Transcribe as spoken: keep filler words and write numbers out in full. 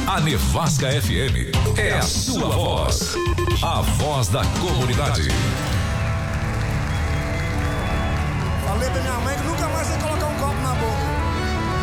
A Nevasca F M é a sua voz, a voz da comunidade. Falei pra minha mãe que nunca mais ia colocar um copo na boca.